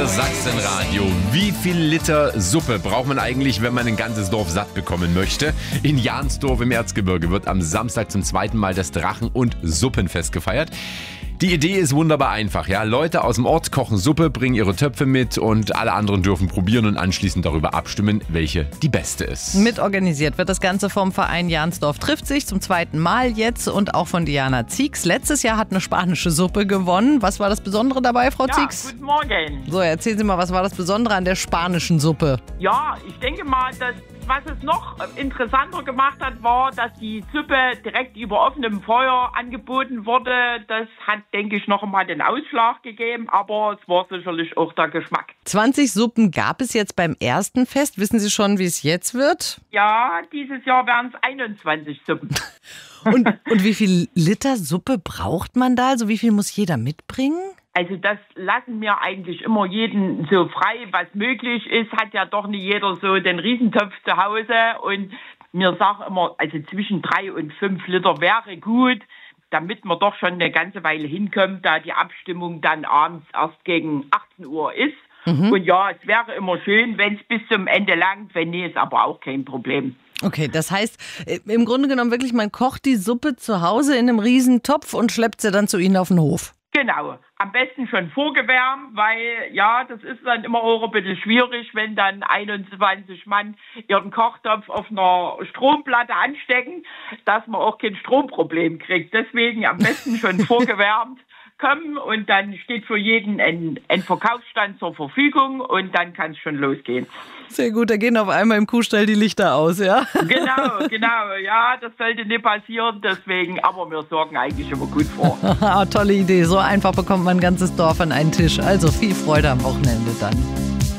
Sachsenradio. Wie viel Liter Suppe braucht man eigentlich, wenn man ein ganzes Dorf satt bekommen möchte? In Jahnsdorf im Erzgebirge wird am Samstag zum zweiten Mal das Drachen- und Suppenfest gefeiert. Die Idee ist wunderbar einfach. Ja? Leute aus dem Ort kochen Suppe, bringen ihre Töpfe mit und alle anderen dürfen probieren und anschließend darüber abstimmen, welche die beste ist. Mitorganisiert wird das Ganze vom Verein Jahnsdorf trifft sich zum zweiten Mal jetzt und auch von Diana Zieks. Letztes Jahr hat eine spanische Suppe gewonnen. Was war das Besondere dabei, Frau Zieks? Guten Morgen. So, erzählen Sie mal, was war das Besondere an der spanischen Suppe? Ja, ich denke mal, was es noch interessanter gemacht hat, war, dass die Suppe direkt über offenem Feuer angeboten wurde. Das hat, denke ich, noch einmal den Ausschlag gegeben, aber es war sicherlich auch der Geschmack. 20 Suppen gab es jetzt beim ersten Fest. Wissen Sie schon, wie es jetzt wird? Ja, dieses Jahr werden es 21 Suppen. Und wie viel Liter Suppe braucht man da? Also wie viel muss jeder mitbringen? Also das lassen wir eigentlich immer jeden so frei, was möglich ist. Hat ja doch nicht jeder so den Riesentopf zu Hause. Und mir sagen immer, also zwischen 3 und 5 Liter wäre gut, damit man doch schon eine ganze Weile hinkommt, da die Abstimmung dann abends erst gegen 18 Uhr ist. Und ja, es wäre immer schön, wenn es bis zum Ende langt. Wenn nicht, ist aber auch kein Problem. Okay, das heißt, im Grunde genommen wirklich, man kocht die Suppe zu Hause in einem Riesentopf und schleppt sie dann zu Ihnen auf den Hof. Genau, am besten schon vorgewärmt, weil ja, das ist dann immer auch ein bisschen schwierig, wenn dann 21 Mann ihren Kochtopf auf einer Stromplatte anstecken, dass man auch kein Stromproblem kriegt. Deswegen am besten schon vorgewärmt kommen und dann steht für jeden ein Verkaufsstand zur Verfügung und dann kann es schon losgehen. Sehr gut, da gehen auf einmal im Kuhstall die Lichter aus, ja? Genau, ja, das sollte nicht passieren, deswegen, aber wir sorgen eigentlich immer gut vor. Tolle Idee, so einfach bekommt man ein ganzes Dorf an einen Tisch. Also viel Freude am Wochenende dann.